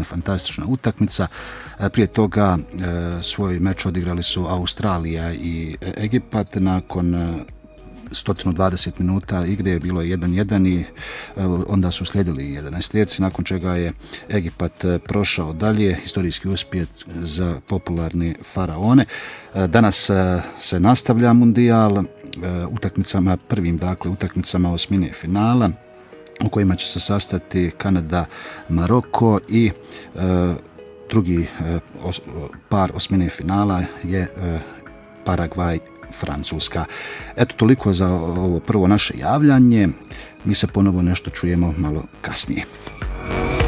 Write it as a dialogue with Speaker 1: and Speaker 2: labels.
Speaker 1: fantastična utakmica. Prije toga svoj meč odigrali su Australija i Egipat. Nakon 120 minuta igre je bilo 1-1 i onda su slijedili 11-terci, nakon čega je Egipat prošao dalje, historijski uspjeh za popularne faraone. Danas se nastavlja mundijal utakmicama, utakmicama osmine finala, u kojima će se sastati Kanada, Maroko i drugi par osmine finala je Paragvaj, Francuska. Eto, toliko za ovo prvo naše javljanje. Mi se ponovo nešto čujemo malo kasnije.